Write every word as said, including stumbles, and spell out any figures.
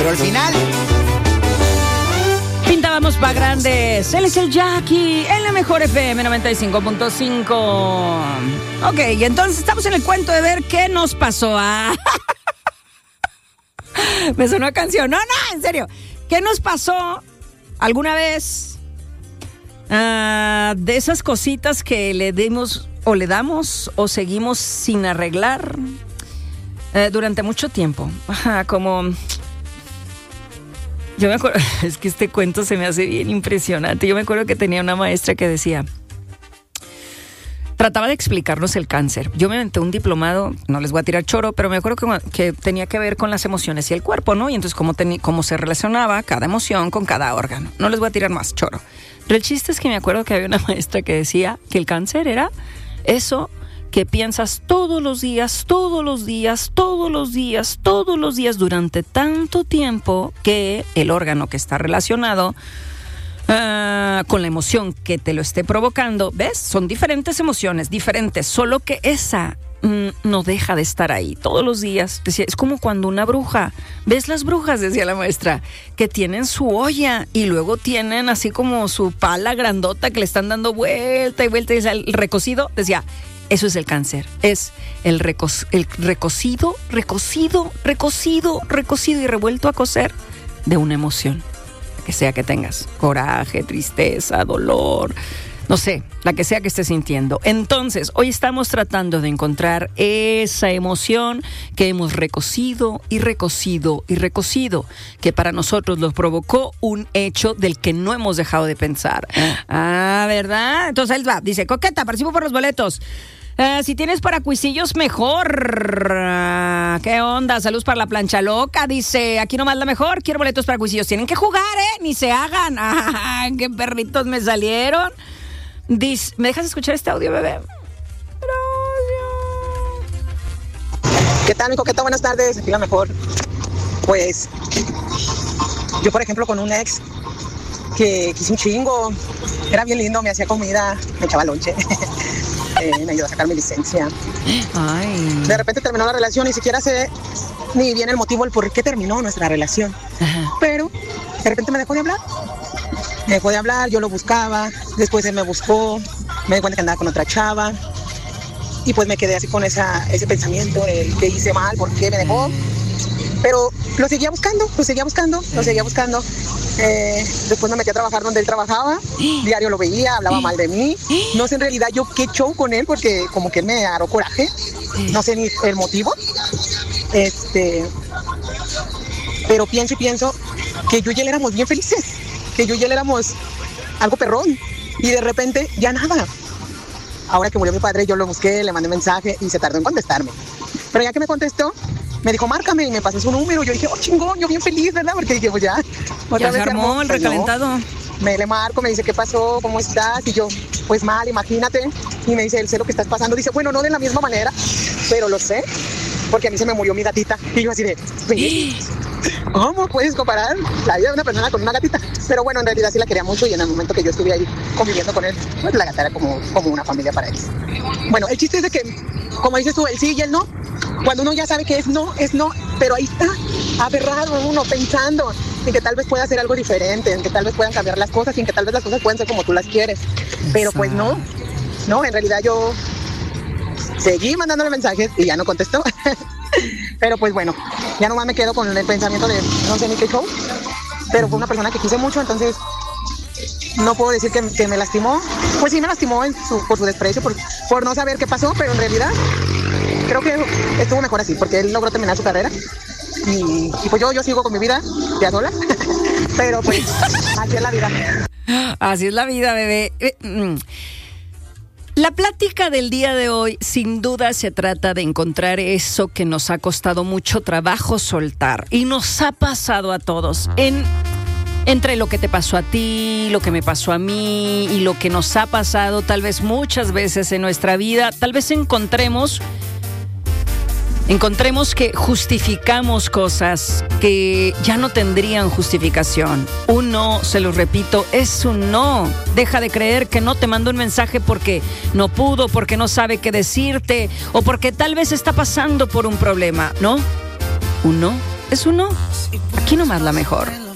pero al final pintábamos pa' grandes. Él es el Jackie en la mejor F M noventa y cinco punto cinco. Ok, y entonces estamos en el cuento de ver qué nos pasó. Ah. Me sonó a canción. No, no, en serio. ¿Qué nos pasó alguna vez? Uh, de esas cositas que le dimos o le damos o seguimos sin arreglar uh, durante mucho tiempo. Ajá, como... Yo me acuerdo, es que este cuento se me hace bien impresionante. Yo me acuerdo que tenía una maestra que decía, trataba de explicarnos el cáncer. Yo me aventé un diplomado, no les voy a tirar choro, pero me acuerdo que, que tenía que ver con las emociones y el cuerpo, ¿no? Y entonces cómo, teni, cómo se relacionaba cada emoción con cada órgano. No les voy a tirar más choro. Pero el chiste es que me acuerdo que había una maestra que decía que el cáncer era eso que piensas todos los días, todos los días, todos los días, todos los días durante tanto tiempo que el órgano que está relacionado uh, con la emoción que te lo esté provocando, ¿ves? Son diferentes emociones, diferentes, solo que esa mm, no deja de estar ahí todos los días. Decía, es como cuando una bruja, ¿ves las brujas? Decía la maestra, que tienen su olla y luego tienen así como su pala grandota que le están dando vuelta y vuelta y el recocido, decía, eso es el cáncer, es el, reco- el recocido, recocido, recocido, recocido y revuelto a cocer de una emoción, que sea que tengas, coraje, tristeza, dolor, no sé, la que sea que estés sintiendo. Entonces, hoy estamos tratando de encontrar esa emoción que hemos recocido y recocido y recocido, que para nosotros nos provocó un hecho del que no hemos dejado de pensar. Ah, ¿verdad? Entonces él va, dice, coqueta, participo por los boletos. Uh, si tienes para cuisillos, mejor. Uh, ¿Qué onda? Saludos para la plancha loca. Dice, aquí nomás la mejor. Quiero boletos para cuisillos. Tienen que jugar, ¿eh? Ni se hagan. Ah, qué perritos me salieron. Dice, ¿me dejas escuchar este audio, bebé? Gracias. ¿Qué tal, mi coqueta? Buenas tardes. Aquí la mejor. Pues, yo, por ejemplo, con un ex que quise un chingo. Era bien lindo, me hacía comida, me echaba lonche. Eh, me ayudó a sacar mi licencia. Ay. De repente terminó la relación, ni siquiera sé ni bien el motivo, el por qué terminó nuestra relación. Ajá. Pero de repente me dejó de hablar. Me dejó de hablar, yo lo buscaba, después él me buscó, me di cuenta que andaba con otra chava. Y pues me quedé así con esa, ese pensamiento, el que hice mal, por qué me dejó. Pero lo seguía buscando, lo seguía buscando, lo seguía buscando. Eh, después me metí a trabajar donde él trabajaba, diario lo veía, hablaba mal de mí. No sé en realidad yo qué show con él, porque como que él me agarró coraje. No sé ni el motivo. Este, pero pienso y pienso que yo y él éramos bien felices, que yo y él éramos algo perrón. Y de repente ya nada. Ahora que murió mi padre, yo lo busqué, le mandé mensaje y se tardó en contestarme. Pero ya que me contestó, me dijo, márcame, y me pasó su número. Yo dije, oh, chingón, yo bien feliz, ¿verdad? Porque dije, pues ya, otra ya vez se armó el recalentado. Me le marco, me dice, ¿qué pasó? ¿Cómo estás? Y yo, pues mal, imagínate. Y me dice, él sé lo que estás pasando. Dice, bueno, no de la misma manera, pero lo sé, porque a mí se me murió mi gatita. Y yo así de, ¿cómo puedes comparar la vida de una persona con una gatita? Pero bueno, en realidad sí la quería mucho y en el momento que yo estuve ahí conviviendo con él, pues la gata era como, como una familia para él. Bueno, el chiste es de que, como dices tú, el sí y el no, cuando uno ya sabe que es no, es no, pero ahí está, aferrado uno, pensando en que tal vez pueda hacer algo diferente, en que tal vez puedan cambiar las cosas y en que tal vez las cosas puedan ser como tú las quieres. Pero pues no, no, en realidad yo seguí mandándole mensajes y ya no contestó. Pero pues bueno, ya nomás me quedo con el pensamiento de no sé ni qué show, pero fue una persona que quise mucho, entonces no puedo decir que, que me lastimó. Pues sí me lastimó en su, por su desprecio, por, por no saber qué pasó, pero en realidad creo que estuvo mejor así, porque él logró terminar su carrera y, y pues yo, yo sigo con mi vida ya sola, pero pues así es la vida. Así es la vida, bebé. La plática del día de hoy sin duda se trata de encontrar eso que nos ha costado mucho trabajo soltar y nos ha pasado a todos. En, entre lo que te pasó a ti, lo que me pasó a mí y lo que nos ha pasado tal vez muchas veces en nuestra vida, tal vez encontremos Encontremos que justificamos cosas que ya no tendrían justificación. Un no, se lo repito, es un no. Deja de creer que no te mandó un mensaje porque no pudo, porque no sabe qué decirte o porque tal vez está pasando por un problema, ¿no? Un no es un no. Aquí nomás la mejor.